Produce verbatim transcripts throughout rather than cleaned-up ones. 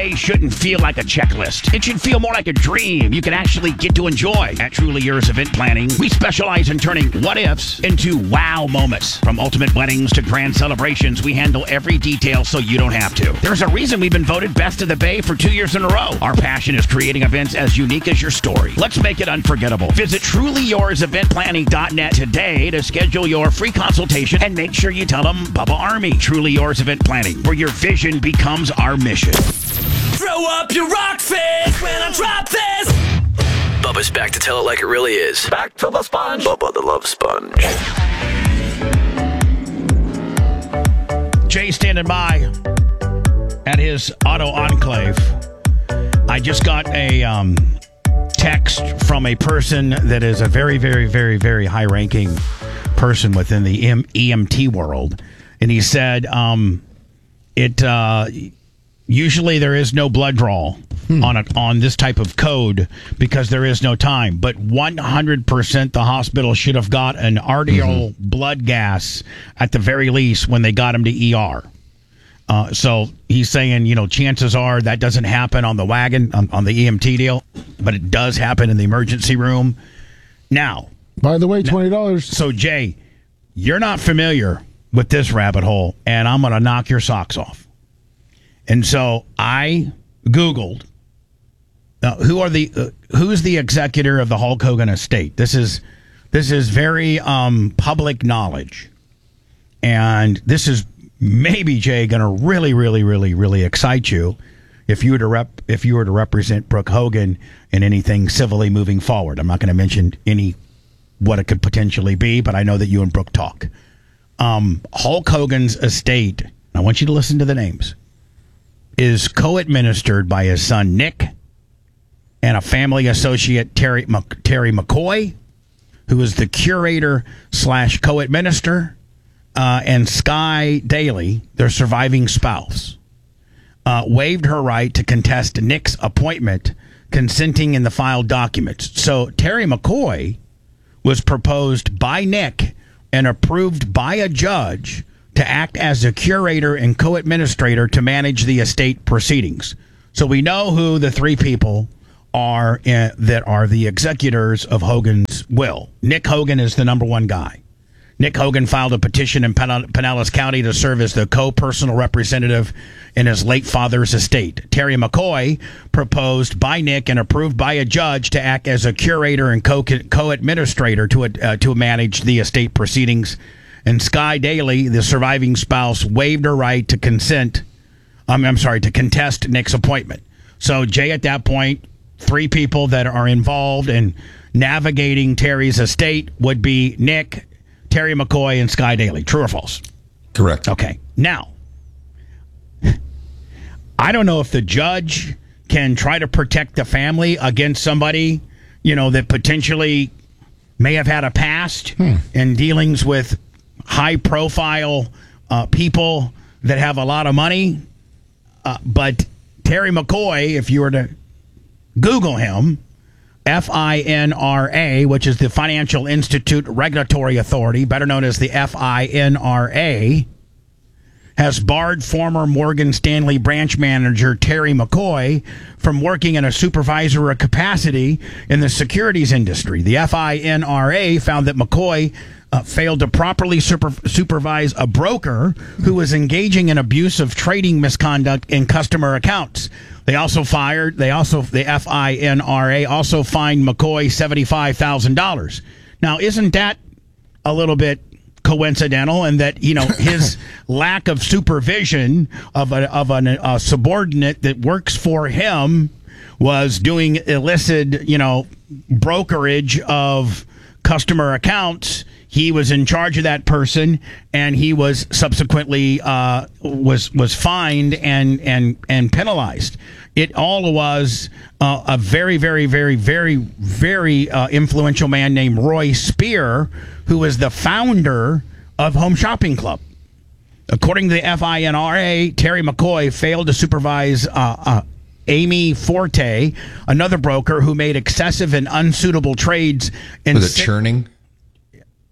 It shouldn't feel like a checklist. It should feel more like a dream you can actually get to enjoy. At Truly Yours Event Planning, we specialize in turning what-ifs into wow moments. From ultimate weddings to grand celebrations, we handle every detail so you don't have to. There's a reason we've been voted Best of the Bay for two years in a row. Our passion is creating events as unique as your story. Let's make it unforgettable. Visit truly yours event planning dot net today to schedule your free consultation and make sure you tell them Bubba Army. Truly Yours Event Planning, where your vision becomes our mission. Throw up your rock fist when I drop this. Bubba's back to tell it like it really is. Back to the sponge. Bubba the Love Sponge. Jay standing by at his auto enclave. I just got a um, text from a person that is a very, very, very, very high-ranking person within the M- E M T world. And he said um, it... Uh, Usually there is no blood draw hmm. on a, on this type of code because there is no time. But one hundred percent the hospital should have got an arterial mm-hmm. blood gas at the very least when they got him to E R. Uh, so he's saying, you know, chances are that doesn't happen on the wagon, on, on the E M T deal, but it does happen in the emergency room. Now, by the way, twenty dollars. So, Jay, you're not familiar with this rabbit hole, and I'm going to knock your socks off. And so I Googled uh, who are the uh, who's the executor of the Hulk Hogan estate. This is this is very um, public knowledge, and this is maybe, Jay, going to really, really, really, really excite you if you were to rep if you were to represent Brooke Hogan in anything civilly moving forward. I'm not going to mention any what it could potentially be, but I know that you and Brooke talk. Um, Hulk Hogan's estate. I want you to listen to the names. Is co-administered by his son Nick and a family associate, Terry Mc, Terry McCoy, who is the curator slash co-administrator, uh, and Sky Daly, their surviving spouse, uh, waived her right to contest Nick's appointment, consenting in the filed documents. So Terry McCoy was proposed by Nick and approved by a judge to act as a curator and co-administrator to manage the estate proceedings. So we know who the three people are in, that are the executors of Hogan's will. Nick Hogan is the number one guy. Nick Hogan filed a petition in Pen- Pinellas County to serve as the co-personal representative in his late father's estate. Terry McCoy, proposed by Nick and approved by a judge to act as a curator and co- co-administrator to, uh, to manage the estate proceedings. And Sky Daly, the surviving spouse, waived her right to consent. Um, I'm sorry, to contest Nick's appointment. So, Jay, at that point, three people that are involved in navigating Terry's estate would be Nick, Terry McCoy, and Sky Daly. True or false? Correct. Okay. Now, I don't know if the judge can try to protect the family against somebody, you know, that potentially may have had a past hmm. in dealings with high-profile uh, people that have a lot of money. Uh, but Terry McCoy, if you were to Google him, F I N R A, which is the Financial Institute Regulatory Authority, better known as the F I N R A, has barred former Morgan Stanley branch manager Terry McCoy from working in a supervisory capacity in the securities industry. The F I N R A found that McCoy uh, failed to properly super- supervise a broker who was engaging in abusive trading misconduct in customer accounts. They also fired, they also, the F I N R A also fined McCoy seventy-five thousand dollars. Now, isn't that a little bit coincidental, and that, you know, his lack of supervision of a, of an, a subordinate that works for him was doing illicit, you know, brokerage of customer accounts. He was in charge of that person, and he was subsequently uh, was was fined and and and penalized. It all was uh, a very, very, very, very, very uh, influential man named Roy Spear, who was the founder of Home Shopping Club. According to the F I N R A, Terry McCoy failed to supervise uh, uh, Amy Forte, another broker who made excessive and unsuitable trades. In was it si- churning?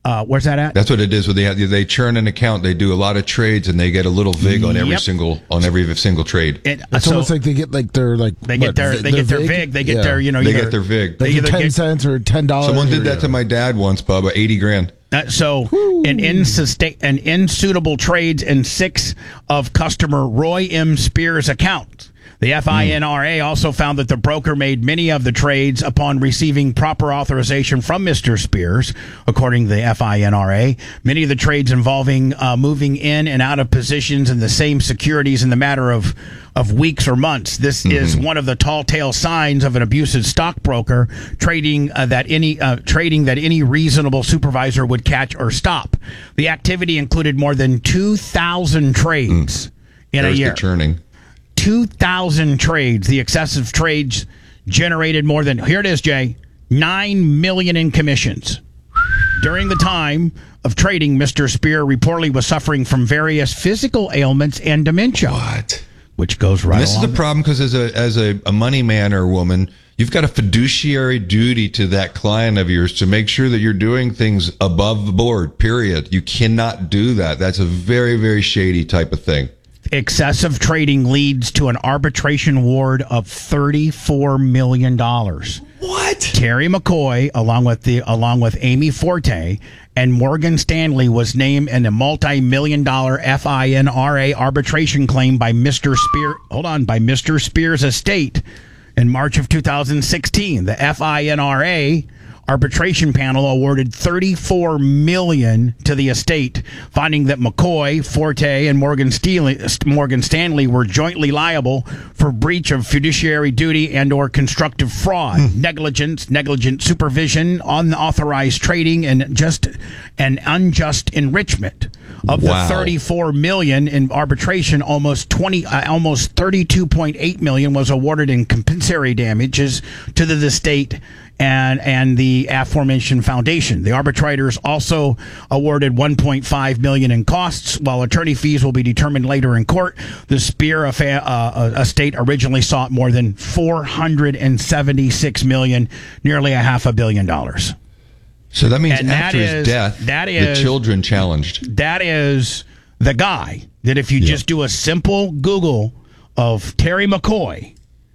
Uh, where's that at? That's what it is. When they have, they churn an account, they do a lot of trades, and they get a little vig on every Yep. single on every single trade. It, It's so almost like they get like their like they get what, their vi- they get their vig, they get Yeah. their you know They either- get their vig. like they either ten get- cents or ten dollars. Someone did that to my dad once, Bubba. Eighty grand. Uh, so, an, insustain, an insuitable trades in six of customer Roy M. Spears' accounts. The F I N R A also found that the broker made many of the trades upon receiving proper authorization from Mister Spears, according to the F I N R A. Many of the trades involving uh, moving in and out of positions in the same securities in the matter of of weeks or months. This mm-hmm. is one of the tall tale signs of an abusive stockbroker trading uh, that any uh, trading that any reasonable supervisor would catch or stop. The activity included more than two thousand trades mm. in There's a year. The churning. two thousand trades. The excessive trades generated more than, here it is, Jay, nine million dollars in commissions. During the time of trading, Mister Spear reportedly was suffering from various physical ailments and dementia. What? Which goes right and this along. is the problem, because as a as a, a money man or woman, you've got a fiduciary duty to that client of yours to make sure that you're doing things above board, period. You cannot do that. That's a very, very shady type of thing. Excessive trading leads to an arbitration award of thirty-four million dollars. What? Terry McCoy, along with the along with Amy Forte and Morgan Stanley, was named in a multi-million dollar F I N R A arbitration claim by Mister Spear. Hold on, by Mister Spears' estate in March of two thousand sixteen. The F I N R A arbitration panel awarded thirty-four million dollars to the estate, finding that McCoy, Forte, and Morgan Stanley, Morgan Stanley were jointly liable for breach of fiduciary duty and or constructive fraud, hmm. negligence, negligent supervision, unauthorized trading, and just and unjust enrichment. Of wow. the thirty-four million dollars in arbitration, almost twenty, uh, almost thirty-two point eight million dollars was awarded in compensatory damages to the estate and and the aforementioned foundation. The arbitrators also awarded one point five million dollars in costs, while attorney fees will be determined later in court. The Spear affa- uh, estate originally sought more than four hundred seventy-six million dollars, nearly a half a billion dollars. So that means And after that his is- death, that is- the children challenged. That is the guy that, if you Yeah. just do a simple Google of Terry McCoy,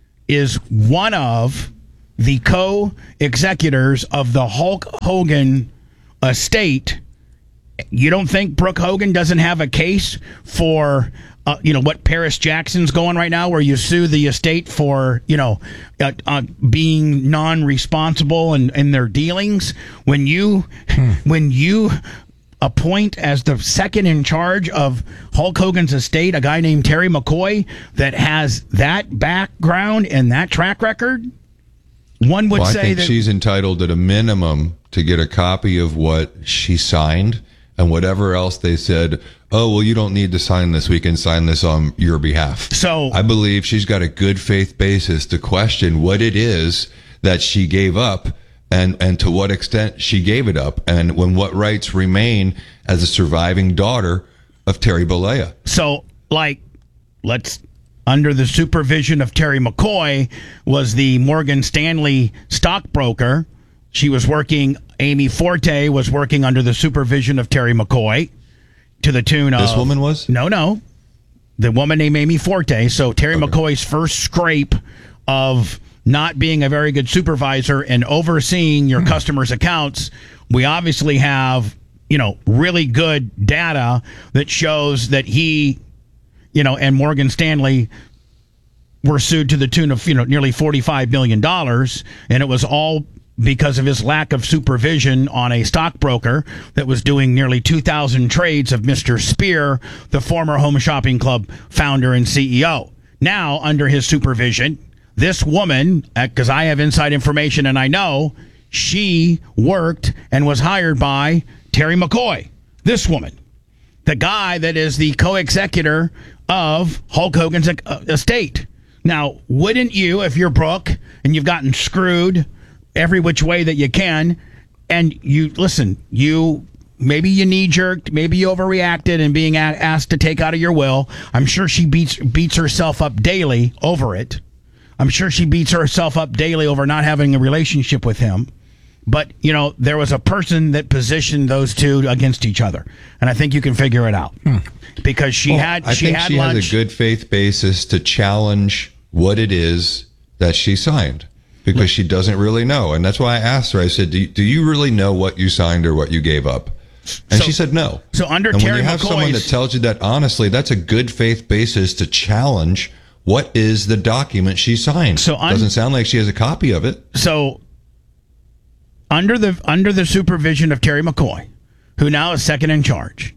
is one of the co-executors of the Hulk Hogan estate. You don't think Brooke Hogan doesn't have a case for, uh, you know, what Paris Jackson's going right now, where you sue the estate for, you know, uh, uh, being non-responsible in, in their dealings? When you, hmm. when you appoint as the second in charge of Hulk Hogan's estate a guy named Terry McCoy that has that background and that track record, one would well, I say think that she's entitled at a minimum to get a copy of what she signed, and whatever else they said, oh, well, you don't need to sign this. We can sign this on your behalf. So I believe she's got a good faith basis to question what it is that she gave up, and, and to what extent she gave it up, and when what rights remain as a surviving daughter of Terry Bollea. So, like, let's, under the supervision of Terry McCoy, was the Morgan Stanley stockbroker. She was working, Amy Forte was working under the supervision of Terry McCoy to the tune of... This woman was? No, no. The woman named Amy Forte. So Terry okay. McCoy's first scrape of not being a very good supervisor and overseeing your customers' accounts, we obviously have, you know, really good data that shows that he, you know, and Morgan Stanley were sued to the tune of, you know, nearly forty-five million dollars, and it was all because of his lack of supervision on a stockbroker that was doing nearly two thousand trades of Mister Spear, the former Home Shopping Club founder and C E O. Now, under his supervision, this woman, because I have inside information and I know, she worked and was hired by Terry McCoy. This woman, the guy that is the co-executor of Hulk Hogan's estate. Now, wouldn't you, if you're Brooke and you've gotten screwed every which way that you can, and you, listen, you, maybe you knee-jerked, maybe you overreacted and being a- asked to take out of your will. I'm sure she beats beats herself up daily over it. I'm sure she beats herself up daily over not having a relationship with him. But, you know, there was a person that positioned those two against each other. And I think you can figure it out. Hmm. Because she well, had I she think had she lunch. has a good faith basis to challenge what it is that she signed. Because she doesn't really know. And that's why I asked her, I said, do you, do you really know what you signed or what you gave up? And so, she said no. So under and Terry when you have McCoy's, someone that tells you that honestly, that's a good faith basis to challenge what is the document she signed. So un- doesn't sound like she has a copy of it. So under the under the supervision of Terry McCoy, who now is second in charge,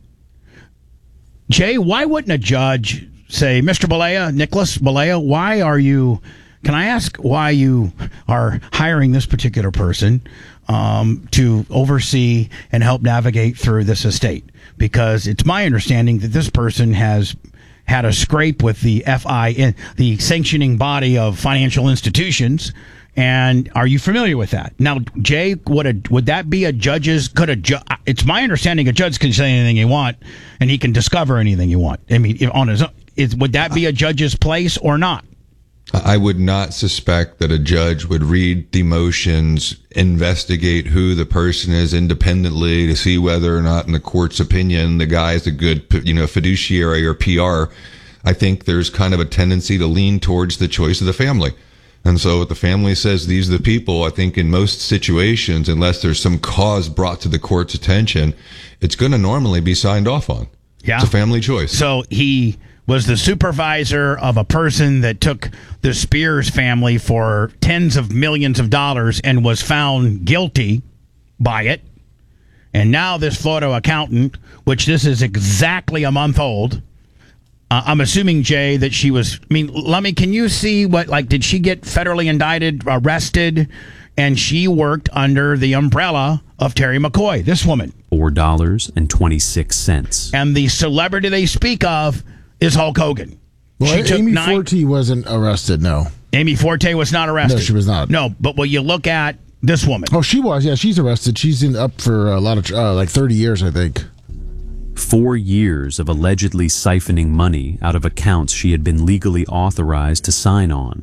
Jay, why wouldn't a judge say, Mister Balea, Nicholas Balea, why are you? Can I ask why you are hiring this particular person um, to oversee and help navigate through this estate? Because it's my understanding that this person has had a scrape with the F I, the sanctioning body of financial institutions. And are you familiar with that? Now, Jay, would a, would that be a judge's? Could a ju- It's my understanding a judge can say anything he want, and he can discover anything you want. I mean, if on his own, is would that be a judge's place or not? I would not suspect that a judge would read the motions, investigate who the person is independently to see whether or not, in the court's opinion, the guy is a good, you know, fiduciary or P R. I think there's kind of a tendency to lean towards the choice of the family. And so if the family says these are the people, I think in most situations, unless there's some cause brought to the court's attention, it's going to normally be signed off on. Yeah. It's a family choice. So he was the supervisor of a person that took the Spears family for tens of millions of dollars and was found guilty by it. And now this Florida accountant, which this is exactly a month old, uh, I'm assuming, Jay, that she was, I mean, Lummy, can you see what, like, did she get federally indicted, arrested, and she worked under the umbrella of Terry McCoy, this woman? four dollars and twenty-six cents. And the celebrity they speak of is Hulk Hogan. Well, She took Amy nine- Forte wasn't arrested, no. Amy Forte was not arrested. No, she was not. No, but when you look at this woman, Oh, she was. Yeah, she's arrested. She's in up for a lot of, uh, like thirty years, I think. Four years of allegedly siphoning money out of accounts she had been legally authorized to sign on.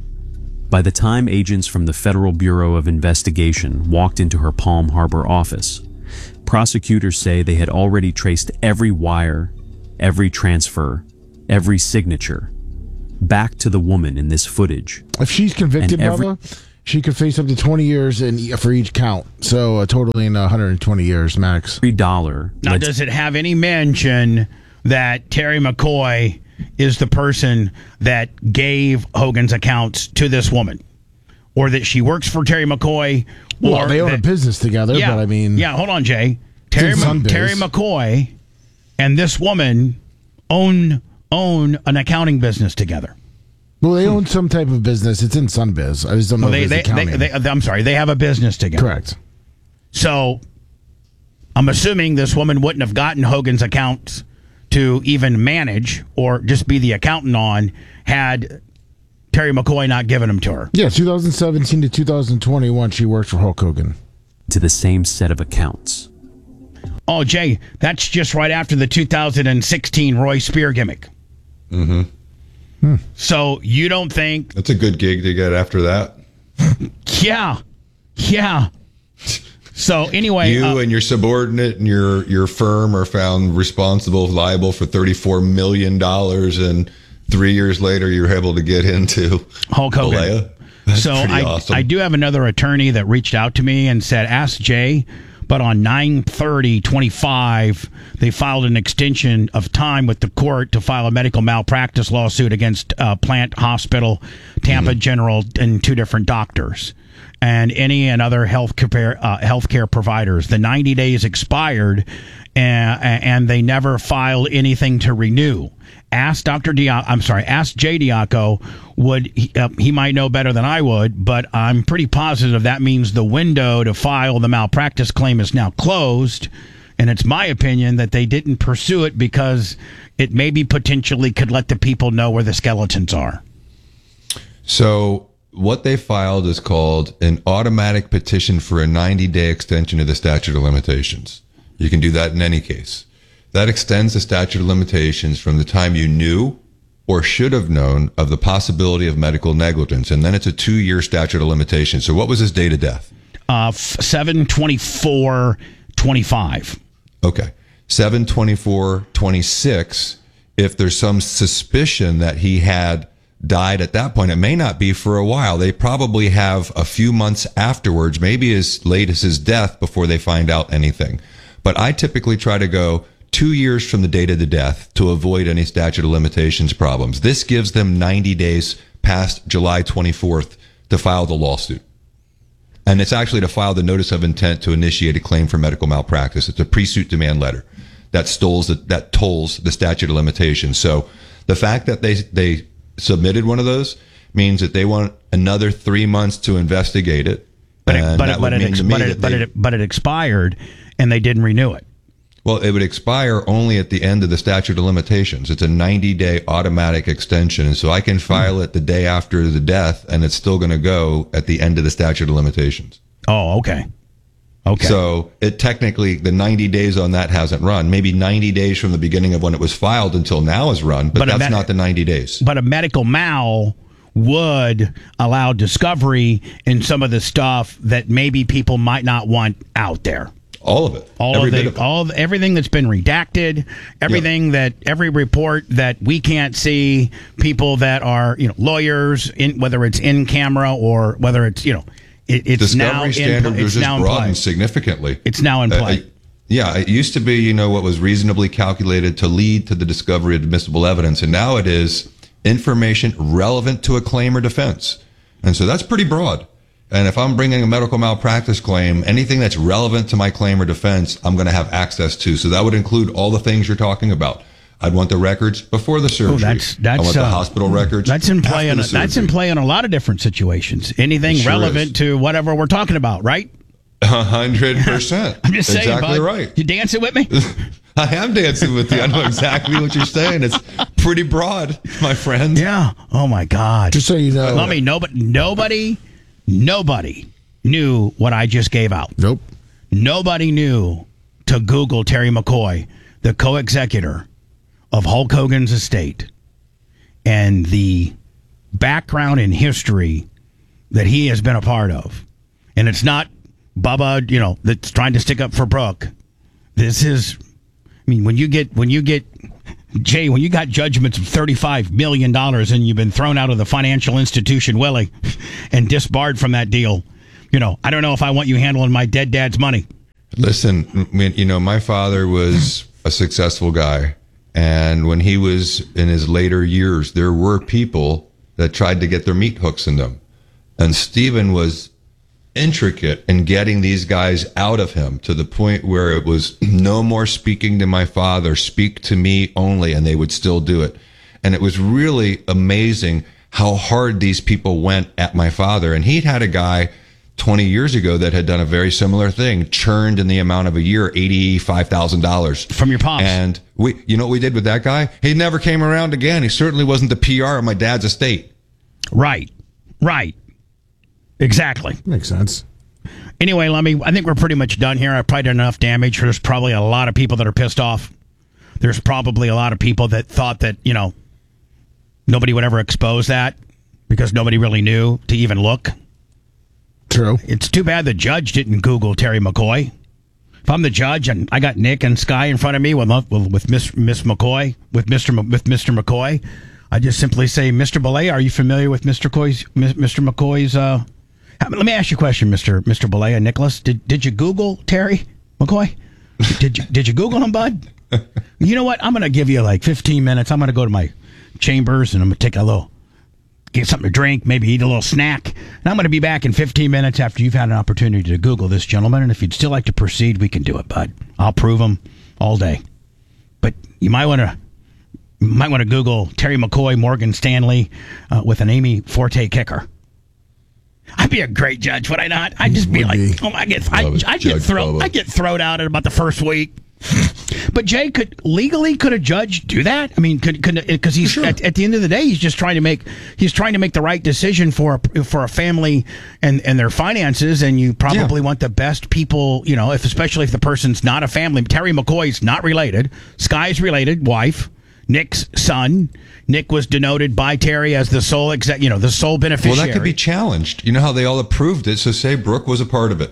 By the time agents from the Federal Bureau of Investigation walked into her Palm Harbor office, prosecutors say they had already traced every wire, every transfer, every signature, back to the woman in this footage. If she's convicted, And every- Bubba, she could face up to twenty years in, for each count. So uh, totaling one hundred twenty years max. Every dollar. now led does it have any mention that Terry McCoy is the person that gave Hogan's accounts to this woman, or that she works for Terry McCoy? Or Well, they own a that- business together, yeah, but I mean... yeah. Hold on, Jay. Terry, in Sunbiz. Terry McCoy and this woman own own an accounting business together. Well, they own some type of business. It's in Sunbiz. I just don't know Well, they, if they, it's they, accounting. they, I'm sorry, they have a business together. Correct. So I'm assuming this woman wouldn't have gotten Hogan's accounts to even manage or just be the accountant on had Terry McCoy not given them to her. Yeah, two thousand seventeen to two thousand twenty-one, she worked for Hulk Hogan. to the same set of accounts. Oh, Jay, that's just right after the two thousand sixteen Roy Spear gimmick. Mm-hmm. Hmm. So you don't think... That's a good gig to get after that. Yeah. Yeah. So anyway... You uh, and your subordinate and your, your firm are found responsible, liable for thirty-four million dollars, and three years later you're able to get into Hulk Hogan. Balea. That's so pretty I, awesome. I do have another attorney that reached out to me and said, ask Jay, but on nine thirty twenty-five, they filed an extension of time with the court to file a medical malpractice lawsuit against uh, Plant Hospital, Tampa Mm-hmm. General, and two different doctors, and any and other health care, uh, healthcare providers. The ninety days expired, and, and they never filed anything to renew. Ask Doctor Diaco, I'm sorry, ask Jay Diaco, would he, uh, he might know better than I would, but I'm pretty positive that means the window to file the malpractice claim is now closed, and it's my opinion that they didn't pursue it because it maybe potentially could let the people know where the skeletons are. So what they filed is called an automatic petition for a ninety-day extension of the statute of limitations. You can do that in any case. That extends the statute of limitations from the time you knew or should have known of the possibility of medical negligence. And then it's a two-year statute of limitations. So what was his date of death? Uh, seven twenty-four twenty-five. Okay. seven twenty-four twenty-six. If there's some suspicion that he had died at that point, it may not be for a while. They probably have a few months afterwards, maybe as late as his death, before they find out anything. But I typically try to go two years from the date of the death to avoid any statute of limitations problems. This gives them ninety days past July twenty-fourth to file the lawsuit. And it's actually to file the notice of intent to initiate a claim for medical malpractice. It's a pre-suit demand letter that tolls the, that tolls the statute of limitations. So the fact that they they submitted one of those means that they want another three months to investigate it. But it, and but that it, would but, it, mean ex- to me but, it, that but, they- it, but it expired, and they didn't renew it. Well, it would expire only at the end of the statute of limitations. It's a ninety-day automatic extension, and so I can file it the day after the death, and it's still going to go at the end of the statute of limitations. Oh, okay. Okay. So it technically, the ninety days on that hasn't run. Maybe ninety days from the beginning of when it was filed until now has run, but, But a that's med- not the ninety days. But a medical mal would allow discovery in some of the stuff that maybe people might not want out there. All of it. All Every of the, bit of it. all of, everything that's been redacted, everything that every report that we can't see, people that are, you know, lawyers, in whether it's in camera or whether it's, you know, it, it's Discovery now in, standard it's was just now in play. broadened significantly. It's now in Uh, play. I- yeah, it used to be, you know, what was reasonably calculated to lead to the discovery of admissible evidence, and now it is information relevant to a claim or defense. And so that's pretty broad. And if I'm bringing a medical malpractice claim, anything that's relevant to my claim or defense, I'm going to have access to. So that would include all the things you're talking about. I'd want the records before the surgery. Oh, that's that's I want the uh, hospital records. That's in play. after In the a, that's in surgery. play in a lot of different situations. Anything It sure relevant is. to whatever we're talking about, right? A hundred percent. I'm just saying, exactly bud. right. You dancing with me? I am dancing with you. I know exactly what you're saying. It's pretty broad, my friend. Yeah. Oh my God. Just so you know. Let me nobody nobody nobody knew what I just gave out. Nope. Nobody knew to Google Terry McCoy, the co-executor of Hulk Hogan's estate, and the background and history that he has been a part of. And it's not Bubba, you know, that's trying to stick up for Brooke. This is, I mean, when you get, when you get, Jay, when you got judgments of thirty-five million dollars and you've been thrown out of the financial institution, Willie, and disbarred from that deal, you know, I don't know if I want you handling my dead dad's money. Listen, I mean, you know, my father was a successful guy. And when he was in his later years, there were people that tried to get their meat hooks in them. And Stephen was intricate in getting these guys out of him to the point where it was no more speaking to my father, speak to me only, and they would still do it. And it was really amazing how hard these people went at my father. And he'd had a guy twenty years ago that had done a very similar thing, churned in the amount of a year, eighty-five thousand dollars. From your pops. And we, you know what we did with that guy? He never came around again. He certainly wasn't the P R of my dad's estate. Right. Right. Exactly. Makes sense. Anyway, let me. I think we're pretty much done here. I've probably done enough damage. There's probably a lot of people that are pissed off. There's probably a lot of people that thought that, you know, nobody would ever expose that because nobody really knew to even look. True. It's too bad the judge didn't Google Terry McCoy. If I'm the judge and I got Nick and Sky in front of me with with Miss Miss McCoy with Mister M- with Mister McCoy, I just simply say, Mister Belay, are you familiar with Mister McCoy's Mister McCoy's? Uh, let me ask you a question, Mister Mister Belay and Nicholas. Did did you Google Terry McCoy? Did you did you Google him, bud? You know what? I'm going to give you like fifteen minutes. I'm going to go to my chambers and I'm going to take a little, get something to drink, maybe eat a little snack. And I'm going to be back in fifteen minutes after you've had an opportunity to Google this gentleman. And if you'd still like to proceed, we can do it, bud. I'll prove him all day. But you might want to you might want to Google Terry McCoy, Morgan Stanley uh, with an Amy Forte kicker. I'd be a great judge, would I not? I'd just be Would like, be. oh, I get, I, Love it, I get Judge thrown, Bubba. I get thrown out at about the first week. But Jay, could legally could a judge do that? I mean, could could because he's Sure. at, at the end of the day, he's just trying to make he's trying to make the right decision for a, for a family and, and their finances, and you probably Yeah. want the best people, you know, if especially if the person's not a family. Terry McCoy's not related. Sky's related, wife. Nick's son. Nick was denoted by Terry as the sole exec, you know, the sole Well, beneficiary. that could be challenged. You know how they all approved it, so say Brooke was a part of it.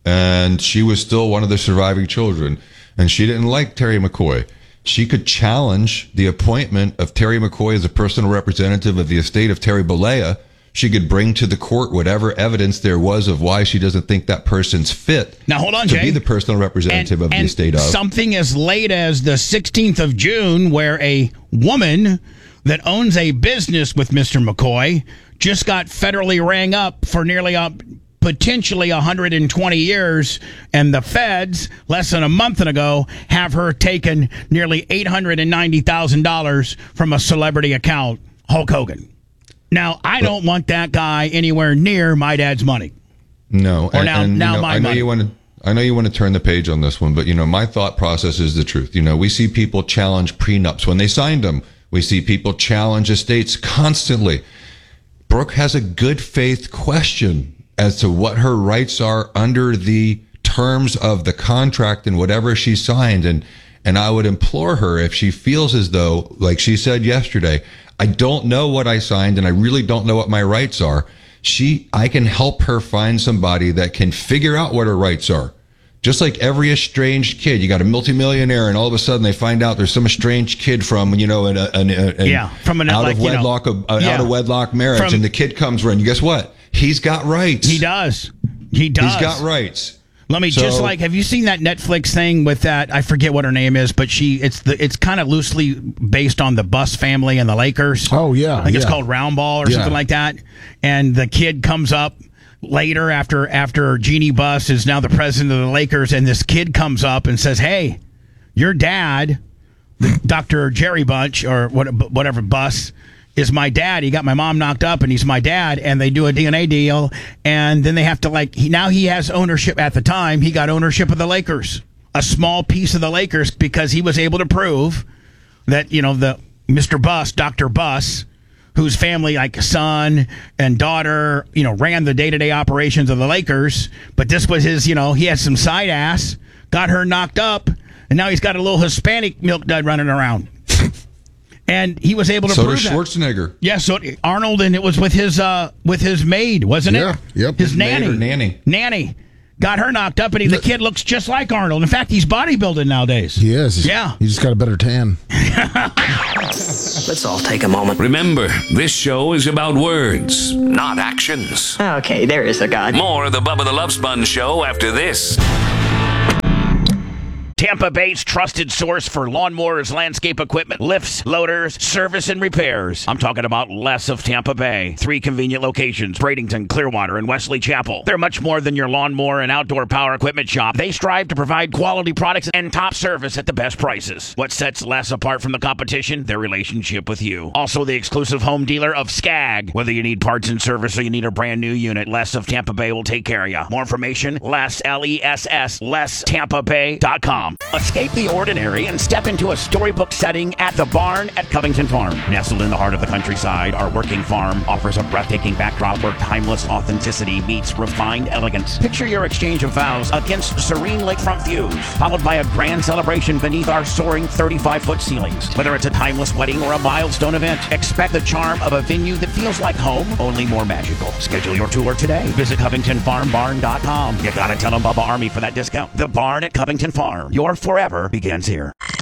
and she was still one of the surviving children, and she didn't like Terry McCoy. She could challenge the appointment of Terry McCoy as a personal representative of the estate of Terry Bollea. She could bring to the court whatever evidence there was of why she doesn't think that person's fit. Now, hold on, to Jay. be the personal representative and, of and the estate of. Something as late as the sixteenth of June, where a woman that owns a business with Mister McCoy just got federally rang up for nearly a, potentially one hundred twenty years, and the feds, less than a month ago, have her taken nearly eight hundred ninety thousand dollars from a celebrity account, Hulk Hogan. Now, I don't want that guy anywhere near my dad's money. No. Or and, now, and, now you know, my I know money. you want to. I know you want to turn the page on this one, but you know my thought process is the truth. You know, we see people challenge prenups when they signed them. We see people challenge estates constantly. Brooke has a good faith question as to what her rights are under the terms of the contract and whatever she signed. And and I would implore her, if she feels as though, like she said yesterday, I don't know what I signed and I really don't know what my rights are. She, I can help her find somebody that can figure out what her rights are. Just like every estranged kid, you got a multimillionaire, and all of a sudden they find out there's some estranged kid from, you know, an, an, an yeah, from an out like, of wedlock, you know, uh, yeah. out of wedlock marriage, From, and the kid comes around. Guess what? He's got rights. He does. He does. He's got rights. Let me So- just like, have you seen that Netflix thing with that? I forget what her name is, but she, it's the, it's kind of loosely based on the Bus family and the Lakers. Oh, yeah, I think it's yeah. called Round Ball or Yeah. something like that. And the kid comes up later after, after Jeannie Buss is now the president of the Lakers. And this kid comes up and says, "Hey, your dad, the Doctor Jerry Bunch or what, whatever Buss, is my dad. He got my mom knocked up, and he's my dad." And they do a D N A deal, and then they have to like. He, now he has ownership. At the time, he got ownership of the Lakers, a small piece of the Lakers, because he was able to prove that, you know, the Mister Buss, Doctor Buss, whose family, like son and daughter, you know, ran the day to day operations of the Lakers. But this was his, you know, he had some side ass, got her knocked up, and now he's got a little Hispanic milk dud running around. And he was able to So prove does that. Schwarzenegger. Yeah, so Arnold, and it was with his uh with his maid, wasn't Yeah, it? yep. His His maid nanny. or nanny. Nanny. Got her knocked up, and he, the kid looks just like Arnold. In fact, he's bodybuilding nowadays. He is. Yeah. He just got a better tan. Let's all take a moment. Remember, this show is about words, not actions. Okay, there is a God. More of the Bubba the Love Sponge show after this. Tampa Bay's trusted source for lawnmowers, landscape equipment, lifts, loaders, service, and repairs. I'm talking about Les of Tampa Bay. Three convenient locations: Bradenton, Clearwater, and Wesley Chapel. They're much more than your lawnmower and outdoor power equipment shop. They strive to provide quality products and top service at the best prices. What sets Les apart from the competition? Their relationship with you. Also, the exclusive home dealer of Skag. Whether you need parts and service or you need a brand new unit, Les of Tampa Bay will take care of you. More information, Les, L E S S, les tampa bay dot com. Escape the ordinary and step into a storybook setting at the Barn at Covington Farm. Nestled in the heart of the countryside, our working farm offers a breathtaking backdrop where timeless authenticity meets refined elegance. Picture your exchange of vows against serene lakefront views, followed by a grand celebration beneath our soaring thirty-five foot ceilings. Whether it's a timeless wedding or a milestone event, expect the charm of a venue that feels like home, only more magical. Schedule your tour today. Visit covington farm barn dot com. You gotta tell them Bubba Army for that discount. The Barn at Covington Farm. Your forever begins here.